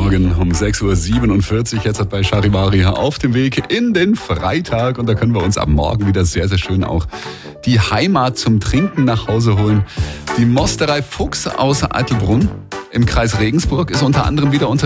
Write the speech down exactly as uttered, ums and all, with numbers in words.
Morgen um sechs Uhr siebenundvierzig, jetzt hat bei Charivari auf dem Weg in den Freitag und da können wir uns ab morgen wieder sehr, sehr schön auch die Heimat zum Trinken nach Hause holen. Die Mosterei Fuchs aus Altelbrunn im Kreis Regensburg ist unter anderem wieder unter